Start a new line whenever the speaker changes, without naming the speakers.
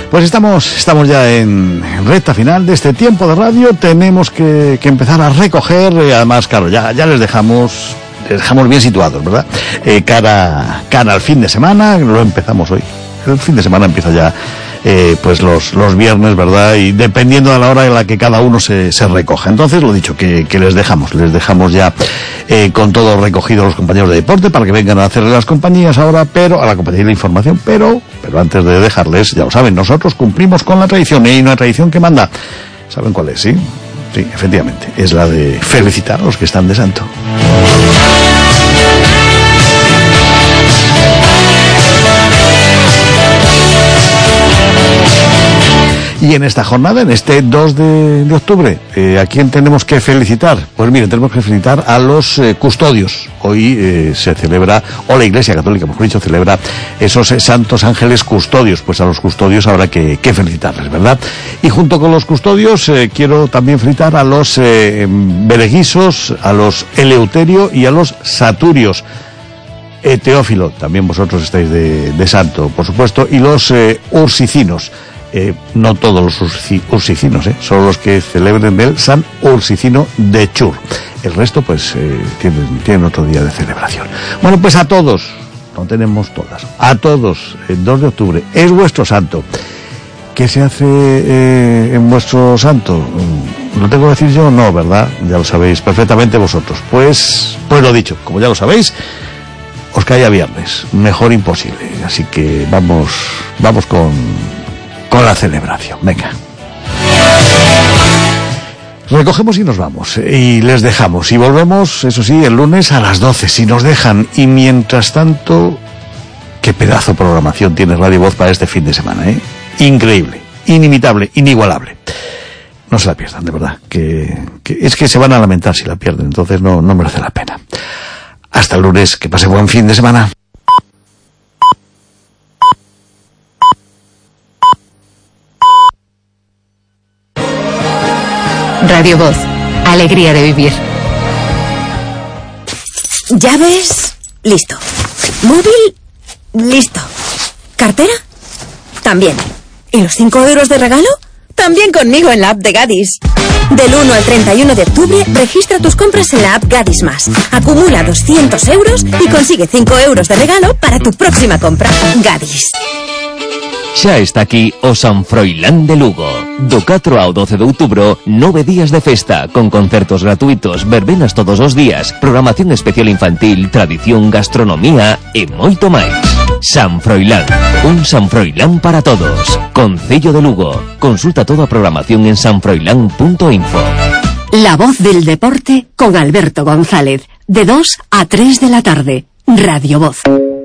Pues estamos ya en recta final de este tiempo de radio. Tenemos que empezar a recoger, además, claro, ya les dejamos bien situados, ¿verdad? Cara al fin de semana, lo empezamos hoy. El fin de semana empieza ya, pues los viernes, ¿verdad? Y dependiendo de la hora en la que cada uno se recoja. Entonces, lo dicho, que les dejamos ya con todo recogido los compañeros de deporte para que vengan a hacerle las compañías ahora, pero a la compañía de la información, pero antes de dejarles, ya lo saben, nosotros cumplimos con la tradición, y hay una tradición que manda. ¿Saben cuál es, sí? Sí, efectivamente, es la de felicitar a los que están de santo. Y en esta jornada, en este 2 de octubre, ¿a quién tenemos que felicitar? Pues miren, tenemos que felicitar a los custodios. Hoy se celebra, o la Iglesia Católica, mejor dicho, celebra esos santos ángeles custodios. Pues a los custodios habrá que felicitarles, ¿verdad? Y junto con los custodios quiero también felicitar a los bereguisos, a los Eleuterio y a los Saturios. Teófilo, también vosotros estáis de santo, por supuesto, y los ursicinos. No todos los ursicinos, solo los que celebren del San Ursicino de Chur. El resto, pues, tienen otro día de celebración. Bueno, pues a todos, no tenemos todas, a todos, el 2 de octubre, es vuestro santo. ¿Qué se hace en vuestro santo? ¿Lo tengo que decir yo? No, ¿verdad? Ya lo sabéis perfectamente vosotros. Pues lo dicho, como ya lo sabéis, os cae a viernes, mejor imposible. Así que vamos con la celebración. Venga, recogemos y nos vamos, y les dejamos, y volvemos, eso sí, el lunes a las 12 si nos dejan. Y mientras tanto, qué pedazo de programación tiene Radio Voz para este fin de semana, increíble, inimitable, inigualable. No se la pierdan, de verdad, que es que se van a lamentar si la pierden, entonces no merece la pena. Hasta el lunes, que pase buen fin de semana.
Radio Voz, alegría de vivir.
¿Llaves? Listo. ¿Móvil? Listo. ¿Cartera? También. ¿Y los 5 euros de regalo? También conmigo en la app de Gadis. Del 1 al 31 de octubre, registra tus compras en la app Gadis Más. Acumula 200 euros y consigue 5 euros de regalo para tu próxima compra. Gadis.
Xa está aquí o San Froilán de Lugo. Do 4 ao 12 de outubro, 9 días de festa, con concertos gratuitos, verbenas todos os días, programación especial infantil, tradición, gastronomía e moito máis. San Froilán, un San Froilán para todos. Concello de Lugo. Consulta toda a programación en sanfroilán.info.
La voz del deporte con Alberto González, de 2 a 3 de la tarde. Radio Voz.